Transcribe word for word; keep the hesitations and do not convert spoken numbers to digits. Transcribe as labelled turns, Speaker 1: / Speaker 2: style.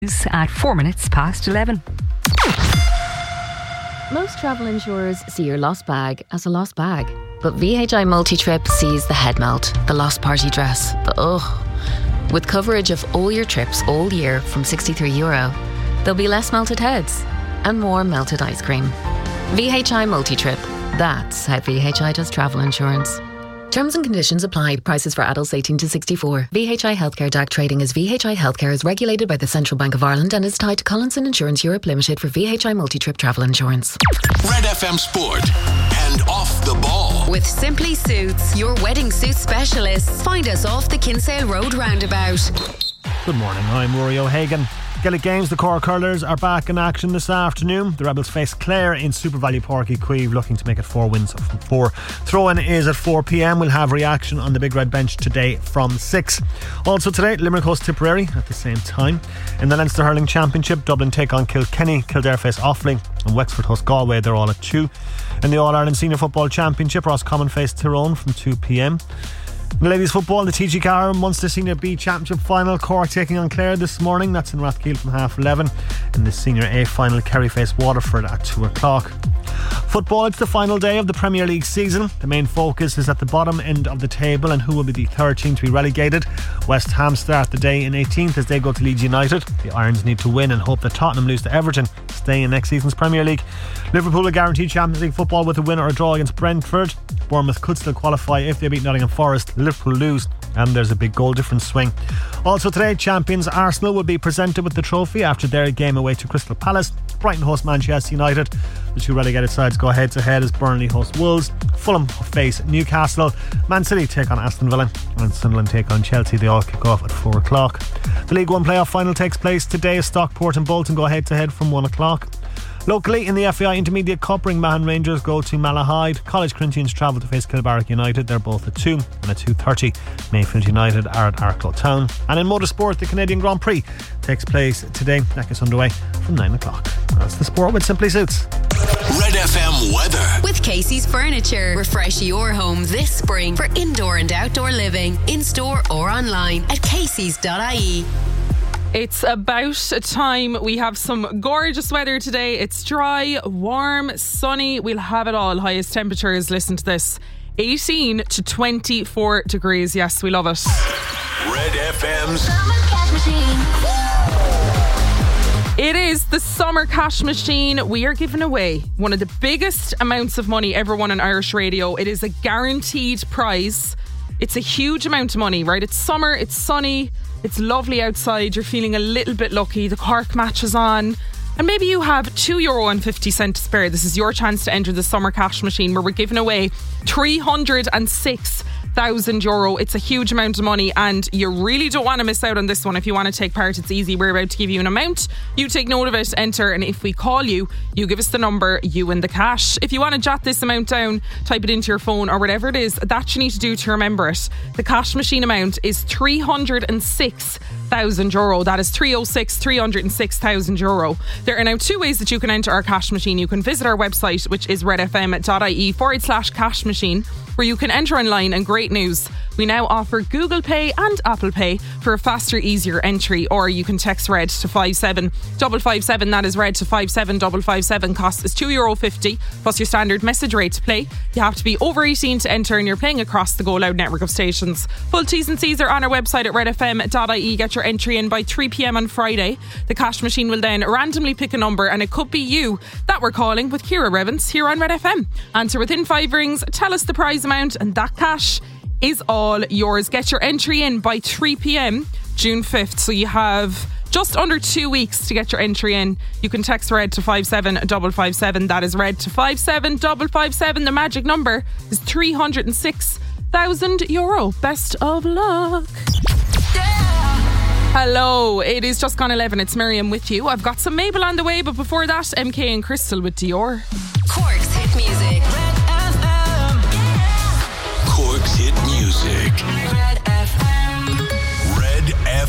Speaker 1: At four minutes past eleven.
Speaker 2: Most travel insurers see your lost bag as a lost bag, but V H I Multi-Trip sees the head melt, the lost party dress, the ugh. With coverage of all your trips all year from sixty-three euro, there'll be less melted heads and more melted ice cream. V H I Multi-Trip. That's how V H I does travel insurance. Terms and conditions apply. Prices for adults eighteen to sixty-four. V H I Healthcare D A C trading as V H I Healthcare is regulated by the Central Bank of Ireland and is tied to Collinson Insurance Europe Limited for V H I Multi-Trip travel insurance.
Speaker 3: Red F M Sport and Off the Ball.
Speaker 4: With Simply Suits, your wedding suit specialists. Find us off the Kinsale Road roundabout.
Speaker 5: Good morning, I'm Rory O'Hagan. Gaelic Games, the Cork Curlers are back in action this afternoon. The Rebels face Clare in Super Value Porky Queeve, looking to make it four wins from four. Throw-in is at four p.m. We'll have reaction on the Big Red Bench today from six. Also today, Limerick host Tipperary at the same time. In the Leinster Hurling Championship, Dublin take on Kilkenny, Kildare face Offaly, and Wexford host Galway. They're all at two. In the All-Ireland Senior Football Championship, Roscommon face Tyrone from two p.m. In ladies football, the T G Car Munster Senior B Championship final, Cork taking on Clare this morning. That's in Rathkeale from half eleven. In the Senior A final, Kerry face Waterford at two o'clock. Football, it's the final day of the Premier League season. The main focus is at the bottom end of the table and who will be the third team to be relegated. West Ham start the day in eighteenth as they go to Leeds United. The Irons need to win and hope that Tottenham lose to Everton to stay in next season's Premier League. Liverpool are guaranteed Champions League football with a win or a draw against Brentford. Bournemouth could still qualify if they beat Nottingham Forest. Liverpool lose and there's a big goal difference swing. Also today, champions Arsenal will be presented with the trophy after their game away to Crystal Palace. Brighton host Manchester United. The two relegated sides go head to head as Burnley host Wolves. Fulham face Newcastle. Man City take on Aston Villa and Sunderland take on Chelsea. They all kick off at four o'clock. The League One playoff final takes place today as Stockport and Bolton go head to head from one o'clock. Locally in the F A I Intermediate Cup, Ringmahon Rangers go to Malahide. College Corinthians travel to face Kilbarrack United. They're both at two, and at two thirty Mayfield United are at Arklow Town. And in motorsport, the Canadian Grand Prix takes place today. That gets underway from nine o'clock. That's the sport with Simply Suits.
Speaker 3: Red F M weather
Speaker 4: with Casey's Furniture. Refresh your home this spring for indoor and outdoor living, in store or online at caseys dot I E.
Speaker 6: It's about time. We have some gorgeous weather today. It's dry, warm, sunny. We'll have it all. Highest temperatures, listen to this, eighteen to twenty-four degrees. Yes, we love it.
Speaker 3: Red F M's
Speaker 6: It is the Summer Cash Machine. We are giving away one of the biggest amounts of money ever won on Irish radio. It is a guaranteed prize. It's a huge amount of money, right? It's summer, it's sunny, it's lovely outside, you're feeling a little bit lucky, the Cork match is on, and maybe you have two euro and fifty cents to spare. This is your chance to enter the Summer Cash Machine, where we're giving away three hundred six thousand euro. It's a huge amount of money and you really don't want to miss out on this one. If you want to take part, it's easy. We're about to give you an amount, you take note of it, enter, and if we call you, you give us the number, you win the cash. If you want to jot this amount down, type it into your phone or whatever it is that you need to do to remember it. The cash machine amount is three hundred six thousand euro. That is three hundred six, three hundred six thousand euro. There are now two ways that you can enter our cash machine. You can visit our website, which is redfm.ie forward slash cash machine, where you can enter online. And great news, we now offer Google Pay and Apple Pay for a faster, easier entry. Or you can text RED to five seven five five seven. That is RED to five seven five five seven. Cost is two euro fifty plus your standard message rate to play. You have to be over eighteen to enter and you're playing across the Go Loud network of stations. Full T's and C's are on our website at redfm.ie. Get your entry in by three p.m. on Friday. The cash machine will then randomly pick a number and it could be you that we're calling with Ciara Revens here on Red F M. Answer within five rings, tell us the prize amount, and that cash is all yours. Get your entry in by three p.m. June fifth. So you have just under two weeks to get your entry in. You can text RED to five seven five five seven. That is RED to five seven five five seven. The magic number is three hundred six thousand euro. Best of luck. Hello, it is just gone eleven. It's Miriam with you. I've got some Mabel on the way, but before that, M K and Crystal with Dior.
Speaker 4: Cork's hit music.
Speaker 3: Cork's hit music.
Speaker 4: Red